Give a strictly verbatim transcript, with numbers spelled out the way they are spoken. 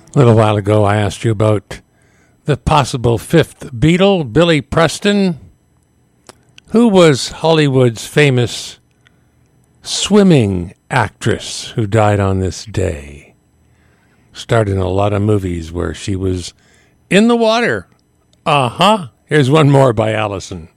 A little while ago, I asked you about the possible fifth Beatle, Billy Preston. Who was Hollywood's famous swimming actress who died on this day? Starred in a lot of movies where she was in the water. Uh-huh. Here's one more by Allison.